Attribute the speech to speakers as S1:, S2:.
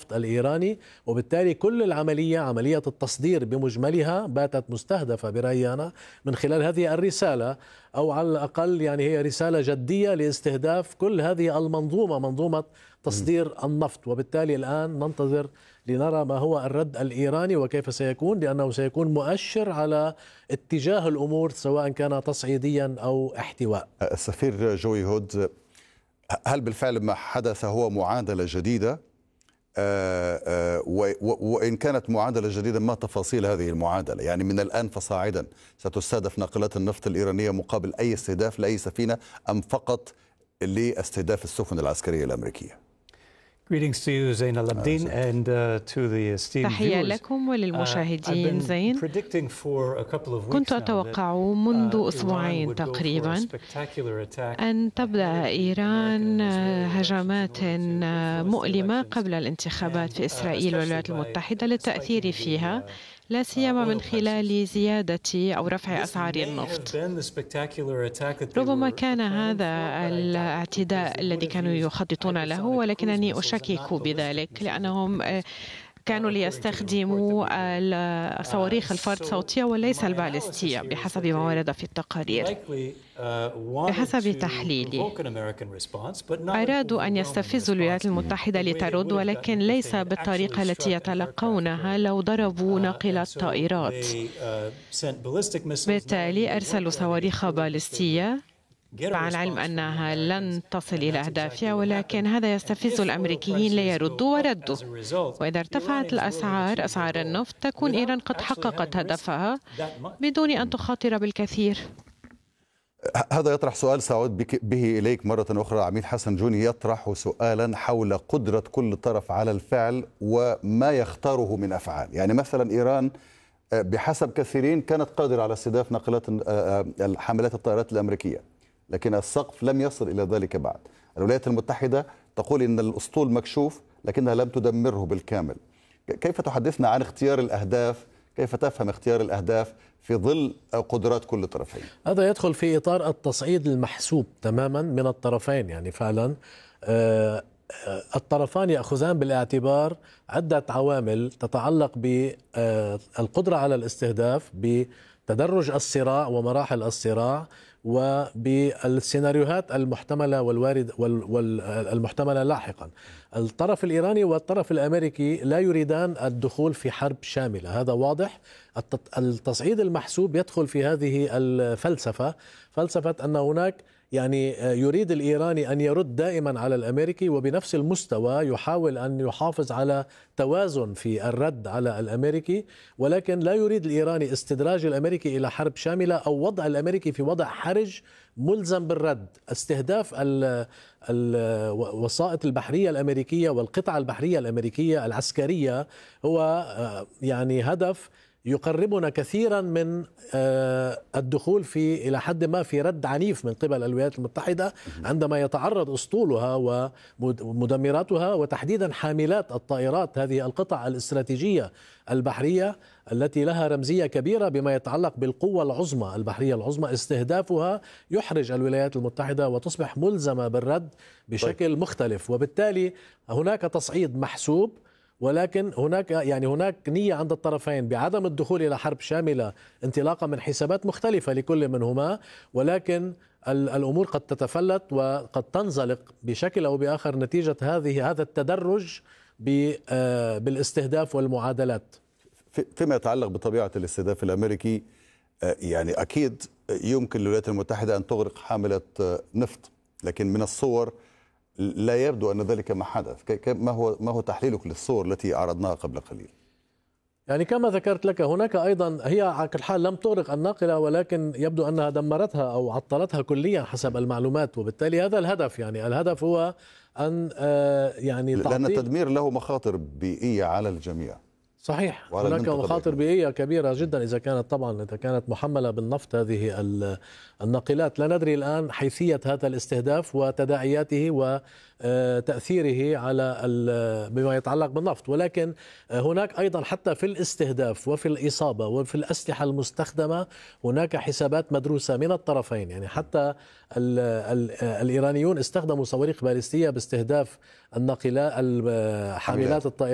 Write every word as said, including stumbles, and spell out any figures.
S1: النفط الإيراني، وبالتالي كل العملية عملية التصدير بمجملها باتت مستهدفة برأيي أنا من خلال هذه الرسالة، أو على الأقل يعني هي رسالة جدية لاستهداف كل هذه المنظومة، منظومة تصدير النفط. وبالتالي الآن ننتظر لنرى ما هو الرد الإيراني وكيف سيكون، لأنه سيكون مؤشر على اتجاه الأمور سواء كان تصعيديا أو احتواء.
S2: السفير جوي هود، هل بالفعل ما حدث هو معادلة جديدة؟ آآ آآ وإن كانت معادلة جديدة ما تفاصيل هذه المعادلة؟ يعني من الآن فصاعدا ستستهدف ناقلات النفط الإيرانية مقابل أي استهداف لأي سفينة، أم فقط لاستهداف السفن العسكرية الأمريكية؟
S3: Greetings to you, Zain Al-Abdin, and uh, to the esteemed
S4: تحية
S3: viewers.
S4: لكم وللمشاهدين. زين، كنت أتوقع منذ أسبوعين تقريبا أن تبدأ إيران هجمات مؤلمة قبل الانتخابات في إسرائيل والولايات المتحدة للتأثير فيها، لا سيما من خلال زيادة أو رفع أسعار النفط. ربما كان هذا الاعتداء الذي كانوا يخططون له، ولكنني أشكك بذلك، لأنهم كانوا ليستخدموا صواريخ الفرد صوتية وليس البالستية بحسب ما ورد في التقارير. بحسب تحليلي أرادوا أن يستفزوا الولايات المتحدة لترد، ولكن ليس بالطريقة التي يتلقونها لو ضربوا ناقلات طائرات. بالتالي أرسلوا صواريخ بالستية مع العلم أنها لن تصل إلى أهدافها، ولكن هذا يستفز الأمريكيين ليردوا وردوا. وإذا ارتفعت الأسعار أسعار النفط تكون إيران قد حققت هدفها بدون أن تخاطر بالكثير.
S2: هذا يطرح سؤال سأعود به إليك مرة أخرى. عميد حسن جوني يطرح سؤالا حول قدرة كل طرف على الفعل وما يختاره من أفعال. يعني مثلا إيران بحسب كثيرين كانت قادرة على استهداف ناقلات حاملات الطائرات الأمريكية، لكن السقف لم يصل إلى ذلك بعد. الولايات المتحدة تقول إن الأسطول مكشوف لكنها لم تدمره بالكامل. كيف تحدثنا عن اختيار الأهداف؟ كيف تفهم اختيار الأهداف في ظل قدرات كل طرفين؟
S1: هذا يدخل في إطار التصعيد المحسوب تماما من الطرفين. يعني فعلا آه الطرفان يأخذان بالاعتبار عدة عوامل تتعلق بالقدرة على الاستهداف، بتدرج الصراع ومراحل الصراع، وبالسيناريوهات المحتملة والوارد والمحتملة لاحقا. الطرف الإيراني والطرف الأمريكي لا يريدان الدخول في حرب شاملة، هذا واضح. التصعيد المحسوب يدخل في هذه الفلسفة، فلسفة أن هناك يعني يريد الإيراني أن يرد دائما على الأمريكي، وبنفس المستوى يحاول أن يحافظ على توازن في الرد على الأمريكي، ولكن لا يريد الإيراني استدراج الأمريكي إلى حرب شاملة أو وضع الأمريكي في وضع حرج ملزم بالرد. استهداف الوسائط البحرية الأمريكية والقطع البحرية الأمريكية العسكرية هو يعني هدف يقربنا كثيرا من الدخول في إلى حد ما في رد عنيف من قبل الولايات المتحدة عندما يتعرض أسطولها ومدمراتها وتحديدا حاملات الطائرات، هذه القطع الاستراتيجية البحرية التي لها رمزية كبيرة بما يتعلق بالقوة العظمى البحرية العظمى. استهدافها يحرج الولايات المتحدة وتصبح ملزمة بالرد بشكل مختلف، وبالتالي هناك تصعيد محسوب، ولكن هناك يعني هناك نية عند الطرفين بعدم الدخول إلى حرب شاملة انطلاقا من حسابات مختلفة لكل منهما، ولكن الأمور قد تتفلت وقد تنزلق بشكل أو بآخر نتيجة هذه هذا التدرج بالاستهداف والمعادلات.
S2: فيما يتعلق بطبيعة الاستهداف الأمريكي، يعني أكيد يمكن للولايات المتحدة أن تغرق حاملة نفط، لكن من الصور لا يبدو أن ذلك ما حدث. ما هو ما هو تحليلك للصور التي عرضناها قبل قليل؟
S1: يعني كما ذكرت لك هناك أيضا هي على كل حال لم تغرق الناقلة، ولكن يبدو أنها دمرتها أو عطلتها كليا حسب المعلومات، وبالتالي هذا الهدف. يعني الهدف هو أن يعني
S2: لأن التدمير له مخاطر بيئية على الجميع.
S1: صحيح، هناك مخاطر بيئية كبيرة جدا إذا كانت طبعا إذا كانت محملة بالنفط هذه الناقلات. لا ندري الآن حيثية هذا الاستهداف وتداعياته وتأثيره على بما يتعلق بالنفط، ولكن هناك أيضا حتى في الاستهداف وفي الإصابة وفي الأسلحة المستخدمة هناك حسابات مدروسة من الطرفين. يعني حتى ال ال الإيرانيون استخدموا صواريخ باليستية باستهداف الناقلات حاملات الطائرات